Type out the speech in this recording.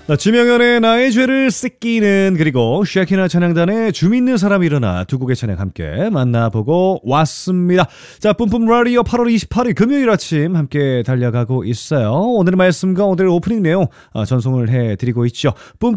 지명연의 나의 죄를 씻기는 그리고 샤키나 찬양단의 줌 있는 사람이 일어나 두 곡의 찬양 함께 만나보고 왔습니다. 자, 뿜뿜 라디오 8월 28일 금요일 아침 함께 달려가고 있어요. 오늘의 말씀과 오늘의 오프닝 내용 전송을 해드리고 있죠.